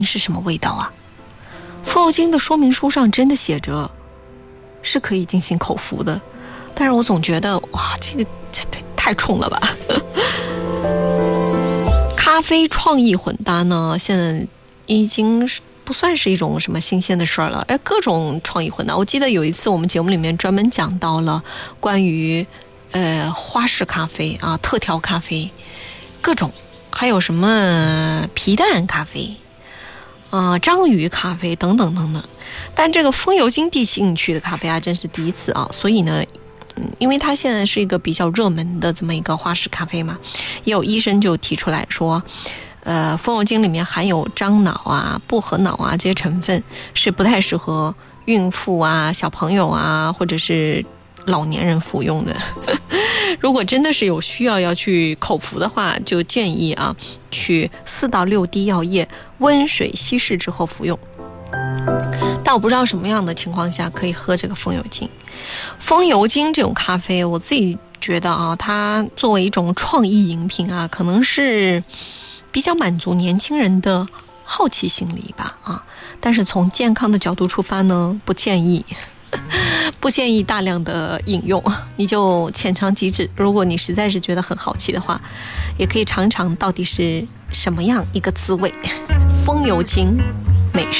是什么味道啊？风油精的说明书上真的写着是可以进行口服的，但是我总觉得哇，这个太冲了吧。咖啡创意混搭呢，现在已经不算是一种什么新鲜的事儿了，各种创意混搭。我记得有一次我们节目里面专门讲到了关于花式咖啡啊、特调咖啡，各种，还有什么皮蛋咖啡章鱼咖啡等等等等。但这个风油精地心引去的咖啡真是第一次啊，所以呢因为它现在是一个比较热门的这么一个花式咖啡嘛，也有医生就提出来说风油精里面含有樟脑薄荷脑这些成分是不太适合孕妇小朋友或者是老年人服用的。如果真的是有需要去口服的话，就建议去4到6滴药液温水稀释之后服用。但我不知道什么样的情况下可以喝这个风油精。风油精这种咖啡，我自己觉得它作为一种创意饮品可能是比较满足年轻人的好奇心理吧但是从健康的角度出发呢，不建议大量的饮用，你就浅尝即止。如果你实在是觉得很好奇的话，也可以尝尝到底是什么样一个滋味。风油精